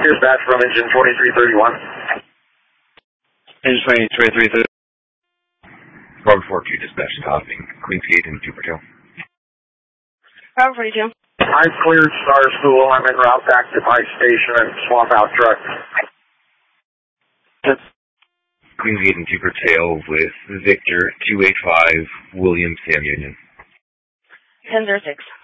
Dispatch from engine 2331. Engine 2330. Bravo 42 dispatch stopping Queensgate and Jupiter. Bravo 42. I've cleared Star School. I'm en route back to Pike Station and swap out truck. Queensgate and Jupiter Tail with Victor 285 William Sam Union. 1006.